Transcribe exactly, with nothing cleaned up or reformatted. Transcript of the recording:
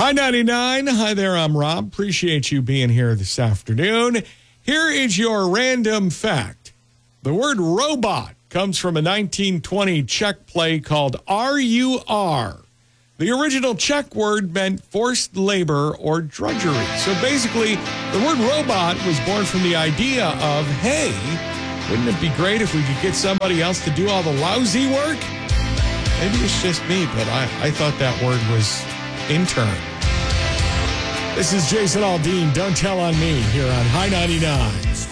Hi, ninety-nine. Hi there, I'm Rob. Appreciate you being here this afternoon. Here is your random fact. The word robot comes from a nineteen twenty Czech play called R U R. The original Czech word meant forced labor or drudgery. So basically, the word robot was born from the idea of, hey, wouldn't it be great if we could get somebody else to do all the lousy work? Maybe it's just me, but I, I thought that word was intern. This is Jason Aldean. Don't tell on me here on High ninety-nine.